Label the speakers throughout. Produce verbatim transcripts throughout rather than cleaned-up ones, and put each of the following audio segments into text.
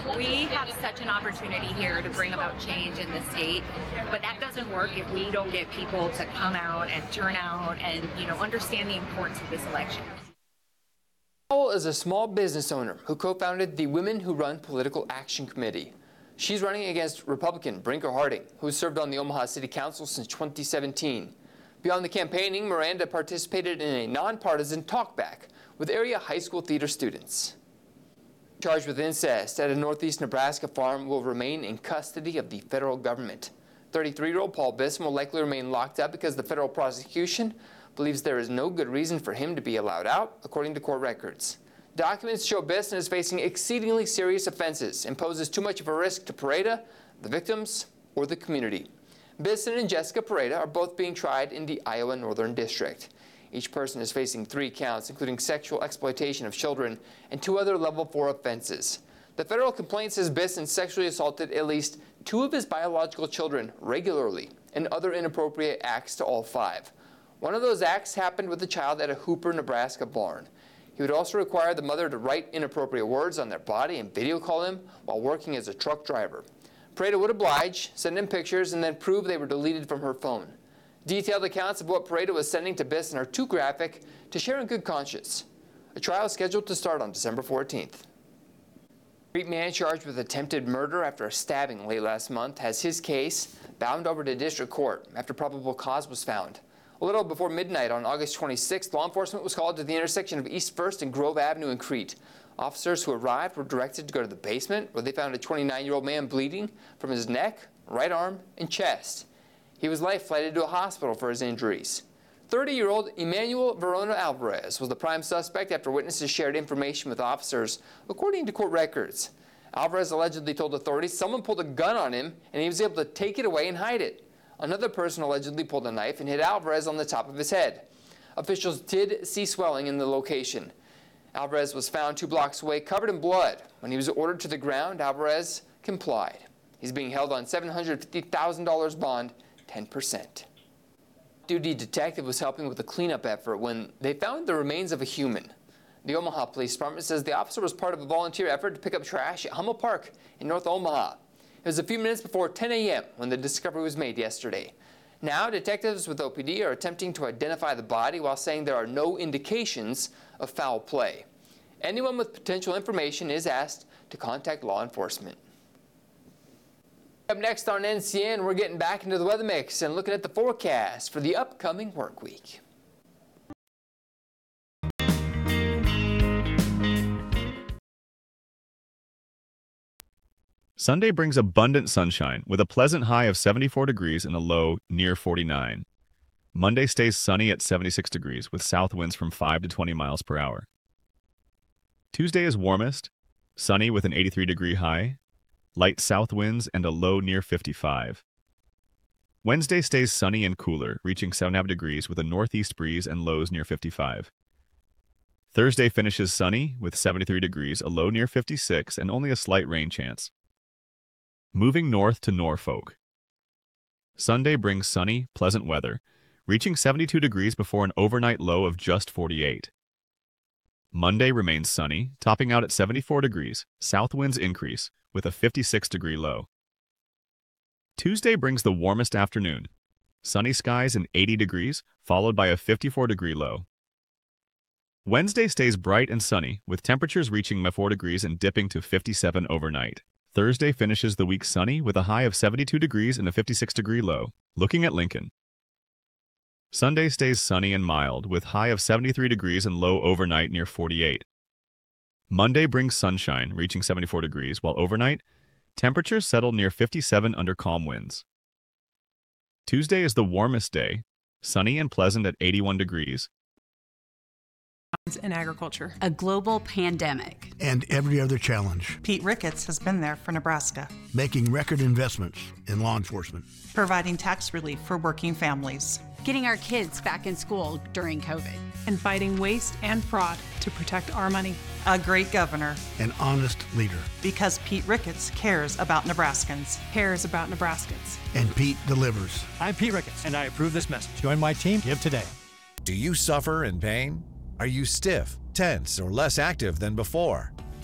Speaker 1: We have such an opportunity here to bring about change in the state, but that doesn't work if we don't get people to come out and turn out and, you know, understand the importance of this election.
Speaker 2: Powell is a small business owner who co-founded the Women Who Run Political Action Committee. She's running against Republican Brinker Harding, who served on the Omaha City Council since twenty seventeen. Beyond the campaigning, Miranda participated in a nonpartisan talkback with area high school theater students. Charged with incest at a northeast Nebraska farm will remain in custody of the federal government. thirty-three-year-old Paul Bisson will likely remain locked up because the federal prosecution believes there is no good reason for him to be allowed out, according to court records. Documents show Bisson is facing exceedingly serious offenses and poses too much of a risk to Pareda, the victims, or the community. Bisson and Jessica Pareda are both being tried in the Iowa Northern District. Each person is facing three counts, including sexual exploitation of children and two other level four offenses. The federal complaint says Bisson sexually assaulted at least two of his biological children regularly and other inappropriate acts to all five. One of those acts happened with a child at a Hooper, Nebraska barn. He would also require the mother to write inappropriate words on their body and video call him while working as a truck driver. Pareda would oblige, send him pictures, and then prove they were deleted from her phone. Detailed accounts of what Pareda was sending to Bisson are too graphic to share in good conscience. A trial is scheduled to start on December fourteenth. A street man charged with attempted murder after a stabbing late last month has his case bound over to district court after probable cause was found. A little before midnight on August twenty-sixth, law enforcement was called to the intersection of East First and Grove Avenue in Crete. Officers who arrived were directed to go to the basement, where they found a twenty-nine-year-old man bleeding from his neck, right arm, and chest. He was life-flighted to a hospital for his injuries. thirty-year-old Emmanuel Verona Alvarez was the prime suspect after witnesses shared information with officers, according to court records. Alvarez allegedly told authorities someone pulled a gun on him, and he was able to take it away and hide it. Another person allegedly pulled a knife and hit Alvarez on the top of his head. Officials did see swelling in the location. Alvarez was found two blocks away, covered in blood. When he was ordered to the ground, Alvarez complied. He's being held on seven hundred fifty thousand dollars bond, ten percent. Duty detective was helping with a cleanup effort when they found the remains of a human. The Omaha Police Department says the officer was part of a volunteer effort to pick up trash at Hummel Park in North Omaha. It was a few minutes before ten a m when the discovery was made yesterday. Now, detectives with O P D are attempting to identify the body while saying there are no indications of foul play. Anyone with potential information is asked to contact law enforcement. Up next on N C N, we're getting back into the weather mix and looking at the forecast for the upcoming work week.
Speaker 3: Sunday brings abundant sunshine with a pleasant high of seventy-four degrees and a low near forty-nine. Monday stays sunny at seventy-six degrees with south winds from five to twenty miles per hour. Tuesday is warmest, sunny with an eighty-three degree high, light south winds and a low near fifty-five. Wednesday stays sunny and cooler, reaching seven point five degrees with a northeast breeze and lows near fifty-five. Thursday finishes sunny with seventy-three degrees, a low near fifty-six, and only a slight rain chance. Moving north to Norfolk. Sunday brings sunny, pleasant weather, reaching seventy-two degrees before an overnight low of just forty-eight. Monday remains sunny, topping out at seventy-four degrees, south winds increase, with a fifty-six degree low. Tuesday brings the warmest afternoon, sunny skies and eighty degrees, followed by a fifty-four degree low. Wednesday stays bright and sunny, with temperatures reaching four degrees and dipping to fifty-seven overnight. Thursday finishes the week sunny with a high of seventy-two degrees and a fifty-six degree low. Looking at Lincoln. Sunday stays sunny and mild with high of seventy-three degrees and low overnight near forty-eight. Monday brings sunshine, reaching seventy-four degrees, while overnight, temperatures settle near fifty-seven under calm winds. Tuesday is the warmest day, sunny and pleasant at eighty-one degrees.
Speaker 4: In agriculture.
Speaker 5: A global pandemic.
Speaker 6: And every other challenge.
Speaker 7: Pete Ricketts has been there for Nebraska.
Speaker 6: Making record investments in law enforcement.
Speaker 7: Providing tax relief for working families.
Speaker 5: Getting our kids back in school during COVID.
Speaker 4: And fighting waste and fraud to protect our money.
Speaker 7: A great governor.
Speaker 6: An honest leader.
Speaker 7: Because Pete Ricketts cares about Nebraskans.
Speaker 4: Cares about Nebraskans.
Speaker 6: And Pete delivers.
Speaker 8: I'm Pete Ricketts, and I approve this message. Join my team. Give today.
Speaker 9: Do you suffer in pain? Are you stiff, tense, or less active than before?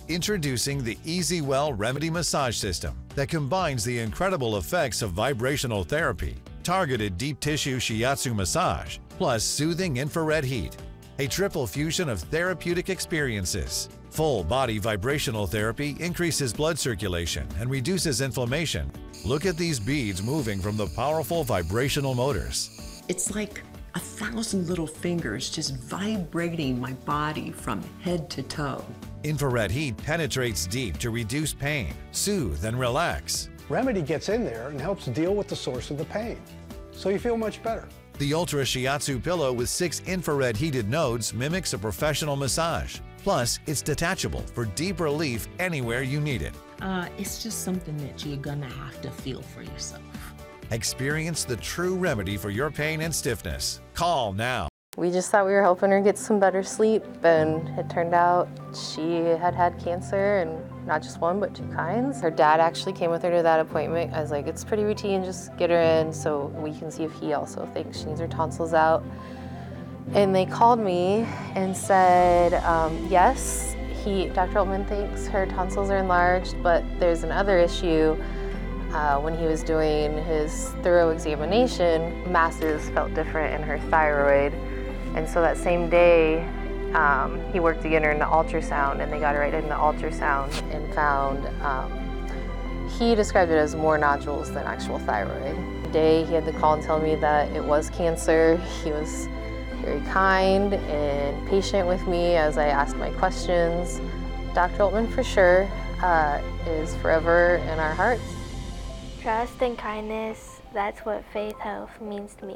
Speaker 9: Introducing the EasyWell Remedy Massage System that combines the incredible effects of vibrational therapy, targeted deep tissue shiatsu massage, plus soothing infrared heat. A triple fusion of therapeutic experiences. Full body vibrational therapy increases blood circulation and reduces inflammation. Look at these beads moving from the powerful vibrational motors.
Speaker 10: It's like a thousand little fingers just vibrating my body from head to toe.
Speaker 9: Infrared heat penetrates deep to reduce pain, soothe, and relax.
Speaker 11: Remedy gets in there and helps deal with the source of the pain, so you feel much better.
Speaker 9: The Ultra Shiatsu pillow with six infrared heated nodes mimics a professional massage. Plus, it's detachable for deep relief anywhere you need it.
Speaker 12: Uh, it's just something that you're gonna have to feel for yourself.
Speaker 9: Experience the true remedy for your pain and stiffness. Call now.
Speaker 13: We just thought we were helping her get some better sleep, and it turned out she had had cancer, and not just one, but two kinds. Her dad actually came with her to that appointment. I was like, it's pretty routine, just get her in so we can see if he also thinks she needs her tonsils out. And they called me and said, um, yes, he, Doctor Altman thinks her tonsils are enlarged, but there's another issue. Uh, when he was doing his thorough examination, masses felt different in her thyroid. And so that same day, um, he worked to get her into ultrasound, and they got her right into ultrasound and found, um, he described it as more nodules than actual thyroid. The day he had to call and tell me that it was cancer, he was very kind and patient with me as I asked my questions. Doctor Altman, for sure, uh, is forever in our hearts.
Speaker 14: Trust and kindness, that's what Faith Health means to me.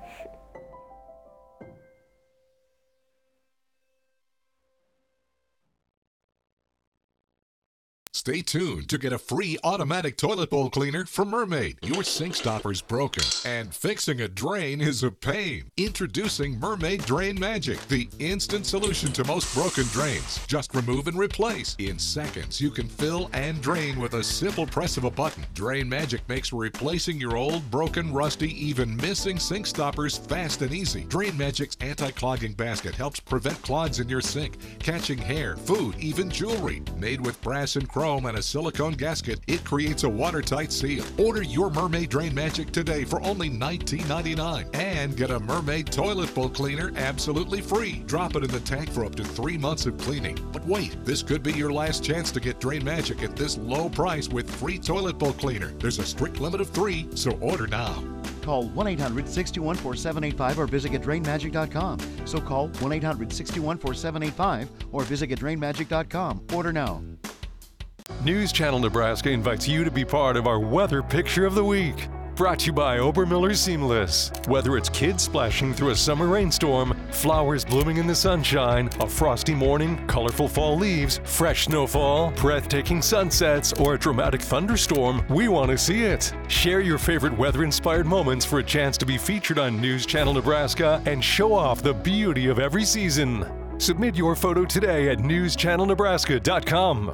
Speaker 15: Stay tuned to get a free automatic toilet bowl cleaner from Mermaid. Your sink stopper's broken, and fixing a drain is a pain. Introducing Mermaid Drain Magic, the instant solution to most broken drains. Just remove and replace. In seconds, you can fill and drain with a simple press of a button. Drain Magic makes replacing your old, broken, rusty, even missing sink stoppers fast and easy. Drain Magic's anti-clogging basket helps prevent clogs in your sink, catching hair, food, even jewelry. Made with brass and chrome and a silicone gasket, it creates a watertight seal. Order your Mermaid Drain Magic today for only nineteen ninety-nine dollars and get a Mermaid toilet bowl cleaner absolutely free. Drop it in the tank for up to three months of cleaning. But wait, this could be your last chance to get Drain Magic at this low price with free toilet bowl cleaner. There's a strict limit of three, so order now.
Speaker 16: Call one eight hundred, six two one, four seven eight five or visit get drain magic dot com. So call one eight hundred, six two one, four seven eight five or visit get drain magic dot com. Order now.
Speaker 17: News Channel Nebraska invites you to be part of our Weather Picture of the Week. Brought to you by Obermiller Seamless. Whether it's kids splashing through a summer rainstorm, flowers blooming in the sunshine, a frosty morning, colorful fall leaves, fresh snowfall, breathtaking sunsets, or a dramatic thunderstorm, we want to see it. Share your favorite weather-inspired moments for a chance to be featured on News Channel Nebraska and show off the beauty of every season. Submit your photo today at news channel nebraska dot com.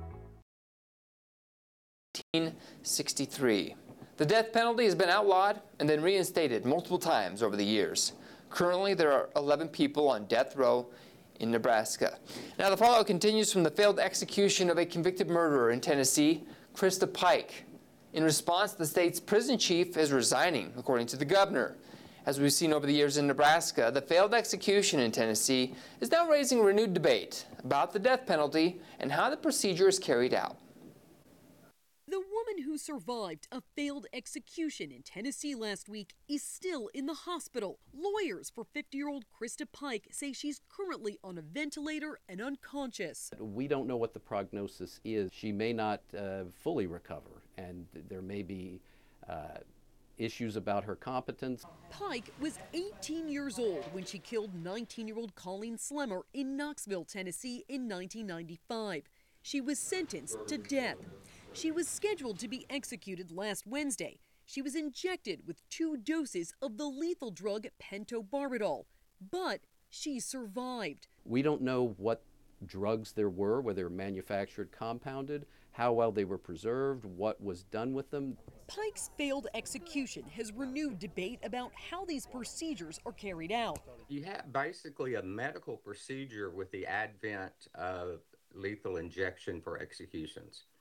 Speaker 2: nineteen sixty-three. The death penalty has been outlawed and then reinstated multiple times over the years. Currently, there are eleven people on death row in Nebraska. Now, the fallout continues from the failed execution of a convicted murderer in Tennessee, Krista Pike. In response, the state's prison chief is resigning, according to the governor. As we've seen over the years in Nebraska, the failed execution in Tennessee is now raising renewed debate about the death penalty and how the procedure is carried out.
Speaker 18: The woman who survived a failed execution in Tennessee last week is still in the hospital. Lawyers for fifty-year-old Krista Pike say she's currently on a ventilator and unconscious.
Speaker 19: We don't know what the prognosis is. She may not uh, fully recover, and there may be uh, issues about her competence.
Speaker 18: Pike was eighteen years old when she killed nineteen-year-old Colleen Slemmer in Knoxville, Tennessee in nineteen ninety-five. She was sentenced to death. She was scheduled to be executed last Wednesday. She was injected with two doses of the lethal drug pentobarbital, but she survived.
Speaker 19: We don't know what drugs there were, whether they were manufactured, compounded, how well they were preserved, what was done with them.
Speaker 18: Pike's failed execution has renewed debate about how these procedures are carried out.
Speaker 20: You have basically a medical procedure with the advent of lethal injection for executions.